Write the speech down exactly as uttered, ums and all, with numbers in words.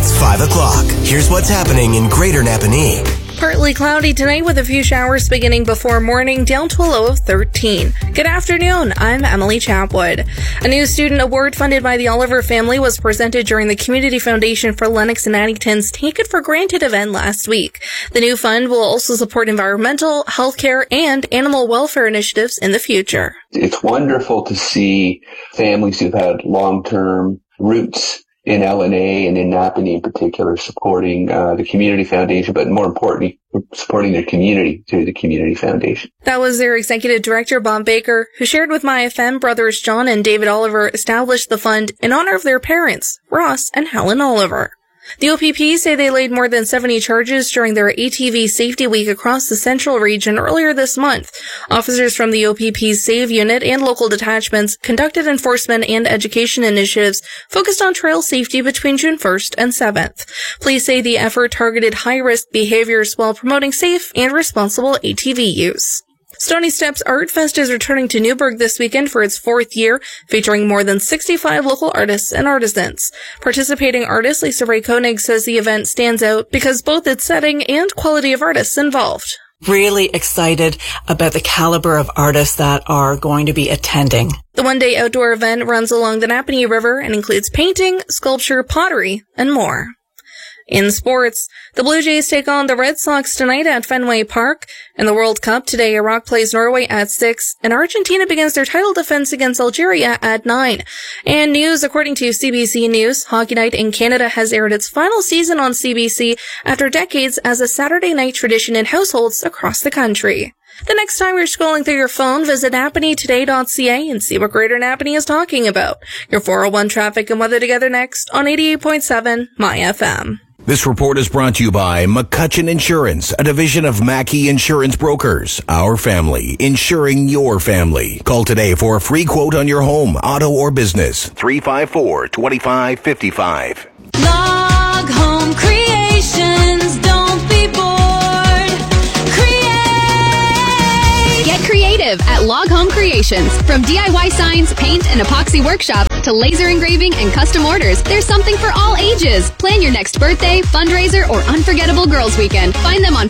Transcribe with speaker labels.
Speaker 1: It's five o'clock. Here's what's happening in Greater Napanee.
Speaker 2: Partly cloudy tonight with a few showers beginning before morning, down to a low of thirteen. Good afternoon, I'm Emily Chapwood. A new student award funded by the Oliver family was presented during the Community Foundation for Lennox and Addington's Take It for Granted event last week. The new fund will also support environmental, healthcare, and animal welfare initiatives in the future.
Speaker 3: It's wonderful to see families who've had long-term roots in L N A and in Napanee in particular supporting uh, the Community Foundation, but more importantly, supporting their community through the Community Foundation.
Speaker 2: That was their executive director, Bob Baker, who shared with My F M brothers John and David Oliver established the fund in honor of their parents, Ross and Helen Oliver. The O P P say they laid more than seventy charges during their A T V Safety Week across the central region earlier this month. Officers from the O P P's SAVE unit and local detachments conducted enforcement and education initiatives focused on trail safety between June first and seventh. Police say the effort targeted high-risk behaviors while promoting safe and responsible A T V use. Stony Steps Art Fest is returning to Newburgh this weekend for its fourth year, featuring more than sixty-five local artists and artisans. Participating artist Lisa Ray Koenig says the event stands out because both its setting and quality of artists involved.
Speaker 4: Really excited about the caliber of artists that are going to be attending.
Speaker 2: The one-day outdoor event runs along the Napanee River and includes painting, sculpture, pottery, and more. In sports, the Blue Jays take on the Red Sox tonight at Fenway Park. In the World Cup today, Iraq plays Norway at six, and Argentina begins their title defense against Algeria at nine. And news, according to C B C News, Hockey Night in Canada has aired its final season on C B C after decades as a Saturday night tradition in households across the country. The next time you're scrolling through your phone, visit Napanee Today dot C A and see what Greater Napanee is talking about. Your four oh one traffic and weather together next on eighty-eight point seven My F M.
Speaker 5: This report is brought to you by McCutcheon Insurance, a division of Mackey Insurance Brokers. Our family, insuring your family. Call today for a free quote on your home, auto, or business. three five four, two five five five.
Speaker 6: Log Home Creations, don't be bored. Create!
Speaker 7: Get creative at Log Home Creations. From D I Y signs, paint, and epoxy workshop to laser engraving and custom orders, there's something for all ages. Plan your next birthday, fundraiser, or unforgettable girls' weekend. Find them on